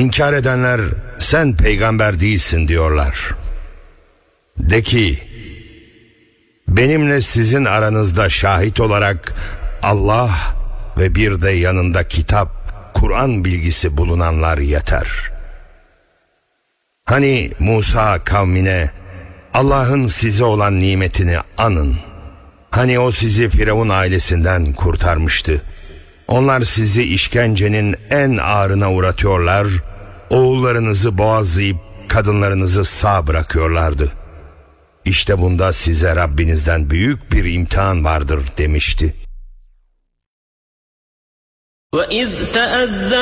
İnkar edenler sen peygamber değilsin diyorlar. De ki, benimle sizin aranızda şahit olarak Allah ve bir de yanında kitap, Kur'an bilgisi bulunanlar yeter. Hani Musa kavmine Allah'ın size olan nimetini anın. Hani o sizi Firavun ailesinden kurtarmıştı. Onlar sizi işkencenin en ağrına uğratıyorlar, oğullarınızı boğazlayıp kadınlarınızı sağ bırakıyorlardı. İşte bunda size Rabbinizden büyük bir imtihan vardır demişti. وَإِذْ تَأَذَّنَ